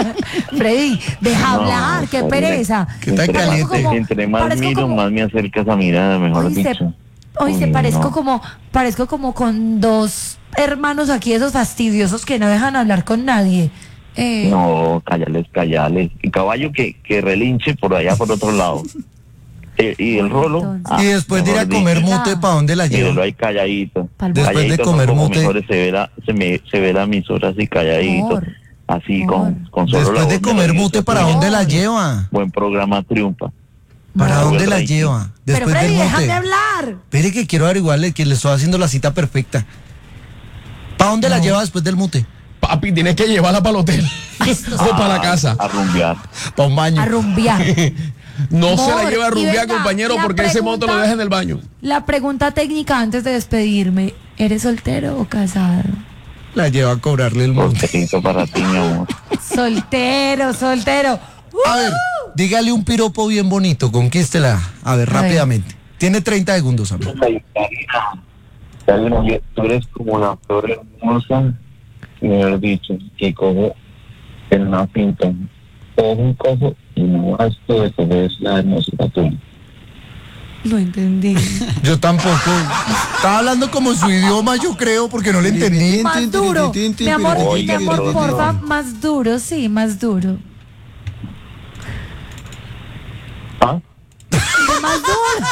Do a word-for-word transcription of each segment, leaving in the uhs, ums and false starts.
Freddy, deja No, hablar, qué Karina, pereza. ¿Qué tal entre, caliente? más- entre más parezco miro, como- más me acerca esa mirada, mejor Oíste, dicho. oíste, Uy, parezco no. como, parezco como con dos hermanos aquí, esos fastidiosos que no dejan hablar con nadie. Eh, No, cállales, cállales. Y caballo que, que relinche por allá por otro lado. Eh, y el rolo. Entonces. Y después de ir a mejor comer dicho. mute, ¿para dónde la Mírelo lleva? ahí calladito. Pa'l Después de Calladito, comer como mute. mejor se ve la, se me, se ve la emisora así calladito. Amor, así amor. con, con solo Después la de voz comer melodiosa mute, ¿para tuya. dónde la Amor. lleva? Buen programa triunfa. ¿Para No. dónde Buen la rating. lleva? pero Después Freddy, del déjame mute. hablar. Espere que quiero averiguarle que le estoy haciendo la cita perfecta. ¿Para dónde la No. lleva después del mute? Papi, tienes que llevarla para el hotel o para la casa. A rumbear. Para un baño. A rumbear. No se la Amor, lleva a y rumbear, venga, compañero, la porque ese moto lo pregunta- deja en el baño. La pregunta técnica antes de despedirme, ¿eres soltero o casado? La lleva a cobrarle el mute. Solterito para ti, mi amor. Soltero, soltero. A ver, dígale un piropo bien bonito, conquístela. A ver, A ver. rápidamente. Tiene treinta segundos, amigo. Karina, tú eres como la flor hermosa, mejor dicho, que cojo en una pinta. Cojo un cojo y no esto de coger es la hermosura tuya. No entendí. Yo tampoco. Estaba hablando como su idioma, yo creo, porque no le entendí. Más duro. Mi amor, mi Oiga, amor, pero- porfa, más duro, sí, más duro. ¿Ah? Más duro.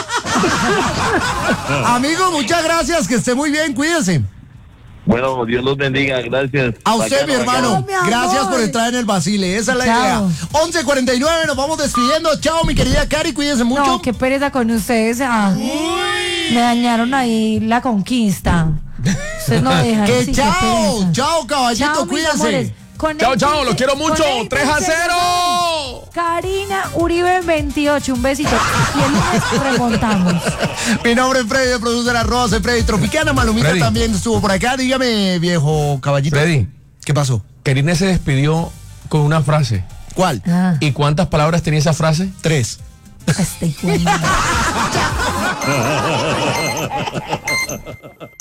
Amigo, muchas gracias, que esté muy bien, cuídese. Bueno, Dios los bendiga, gracias. A usted, mi Bacano, hermano. Chao, mi amor. Gracias por entrar en el Basile. Esa es la Chao. idea. once cuarenta y nueve, nos vamos despidiendo. Chao, mi querida Cari, cuídense mucho. No, qué pereza con ustedes. ah. Me dañaron ahí la conquista. Ustedes no dejan. Que sí, qué chao, pereza. chao, caballito, Chao, mis cuídense. amores. Chao, chao, los quiero mucho. Conéctense, tres a cero. Karina Uribe veintiocho, un besito. Y el lunes remontamos. Mi nombre es Freddy, el producer arroba soy Freddy Tropicana. Malumita Freddy. también estuvo por acá. Dígame, viejo caballito. Freddy, ¿Qué pasó? Karina se despidió con una frase. ¿Cuál? Ah, ¿Y cuántas palabras tenía esa frase? Tres. este hijo de madre.